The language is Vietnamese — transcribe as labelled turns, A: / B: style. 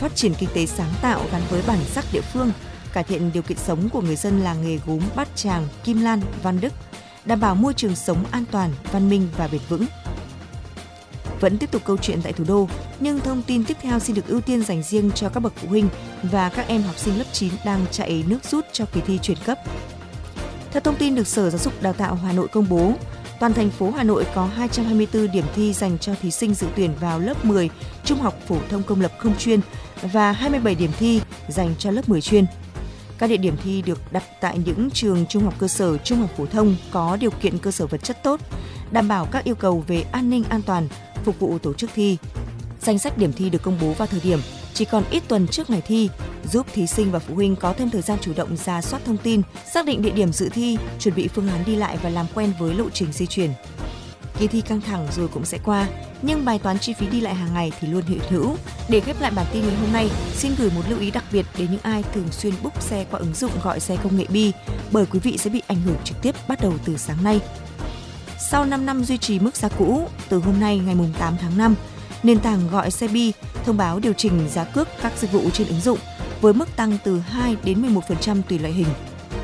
A: phát triển kinh tế sáng tạo gắn với bản sắc địa phương, cải thiện điều kiện sống của người dân làng nghề gốm Bát Tràng, Kim Lan, Văn Đức, đảm bảo môi trường sống an toàn, văn minh và bền vững. Vẫn tiếp tục câu chuyện tại thủ đô, nhưng thông tin tiếp theo xin được ưu tiên dành riêng cho các bậc phụ huynh và các em học sinh lớp 9 đang chạy nước rút cho kỳ thi chuyển cấp. Theo thông tin được Sở Giáo dục Đào tạo Hà Nội công bố, toàn thành phố Hà Nội có 224 điểm thi dành cho thí sinh dự tuyển vào lớp 10 trung học phổ thông công lập không chuyên và 27 điểm thi dành cho lớp 10 chuyên. Các địa điểm thi được đặt tại những trường trung học cơ sở, trung học phổ thông có điều kiện cơ sở vật chất tốt, đảm bảo các yêu cầu về an ninh an toàn, phục vụ tổ chức thi. Danh sách điểm thi được công bố vào thời điểm chỉ còn ít tuần trước ngày thi, giúp thí sinh và phụ huynh có thêm thời gian chủ động rà soát thông tin, xác định địa điểm dự thi, chuẩn bị phương án đi lại và làm quen với lộ trình di chuyển. Kỳ thi căng thẳng rồi cũng sẽ qua, nhưng bài toán chi phí đi lại hàng ngày thì luôn hiện hữu. Để khép lại bản tin ngày hôm nay, xin gửi một lưu ý đặc biệt đến những ai thường xuyên book xe qua ứng dụng gọi xe công nghệ Bi, bởi quý vị sẽ bị ảnh hưởng trực tiếp bắt đầu từ sáng nay. Sau 5 năm duy trì mức giá cũ, từ hôm nay ngày 8 tháng 5, nền tảng gọi xe Bi thông báo điều chỉnh giá cước các dịch vụ trên ứng dụng với mức tăng từ 2 đến 11% tùy loại hình.